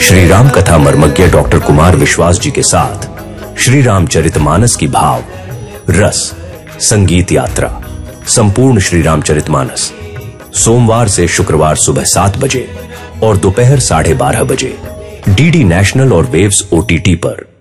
श्री राम कथा मर्मज्ञ डॉक्टर कुमार विश्वास जी के साथ श्री रामचरितमानस की भाव रस संगीत यात्रा संपूर्ण श्री रामचरितमानस सोमवार से शुक्रवार सुबह 7 बजे और दोपहर 12:30 बजे डीडी नेशनल और वेव्स OTT पर।